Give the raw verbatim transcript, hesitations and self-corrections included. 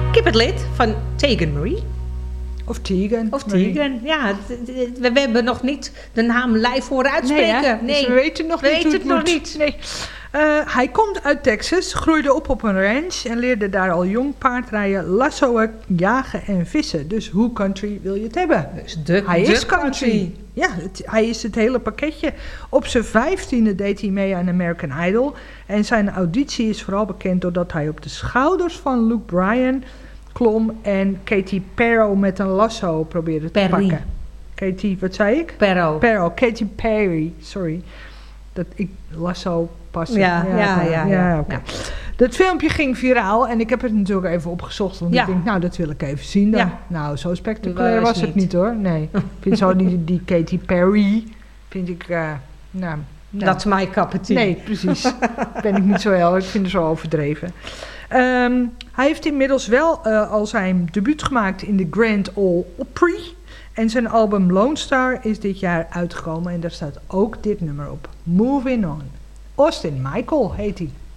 Keep It Lit van Tegan Marie. Of Tegan. Of Tegan, ja. We, we hebben nog niet de naam live horen uitspreken. Nee, nee. Dus we weten nog we niet weten hoe het het nog moet. niet. Nee. Uh, hij komt uit Texas, groeide op op een ranch en leerde daar al jong paardrijden, lassoen, jagen en vissen. Dus hoe country wil je het hebben? Dus de, hij de is country. country. Ja, het, hij is het hele pakketje. Op zijn vijftiende deed hij mee aan American Idol. En zijn auditie is vooral bekend doordat hij op de schouders van Luke Bryan klom en Katy Perry met een lasso probeerde te Perry. pakken. Katy, wat zei ik? Perro. Perry, Katy Perry, sorry. Dat ik lasso passen. Ja, ja, ja. ja, ja. Okay. ja. Dat filmpje ging viraal en ik heb het natuurlijk even opgezocht. Want ja. ik denk, nou, dat wil ik even zien dan. Ja. Nou, zo spectaculair was het niet, niet hoor. Nee. Ik vind zo die, die Katy Perry, vind ik, uh, nou... nou. That's my cup of tea. Nee, precies. Ben ik niet zo heel, ik vind het zo overdreven. Um, hij heeft inmiddels wel uh, al zijn debuut gemaakt in de Grand Ole Opry. En zijn album Lone Star is dit jaar uitgekomen en daar staat ook dit nummer op. Moving On. Austin Michael heet hij.